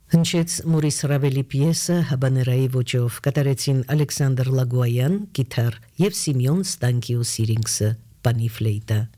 Հնչեց Մորիս Ռավելի պիեսը հաբաներայի ոճով, կատարեցին Ալեքսանդր Լագոյան, գիտար և Սիմեոն Ստանկիո Սիրինքսը, բանի ֆլեյտա։